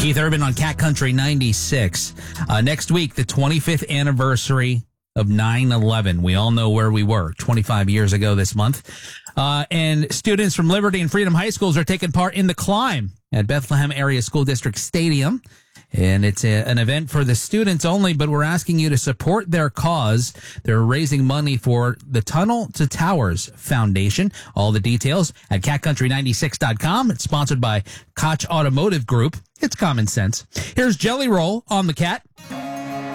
Keith Urban on Cat Country 96. Next week, the 25th anniversary of 9/11. We all know where we were 25 years ago this month. And students from Liberty and Freedom High Schools are taking part in the Climb at Bethlehem Area School District Stadium. And it's an event for the students only, but we're asking you to support their cause. They're raising money for the Tunnel to Towers Foundation. All the details at catcountry96.com. It's sponsored by Koch Automotive Group. It's common sense. Here's Jelly Roll on the Cat.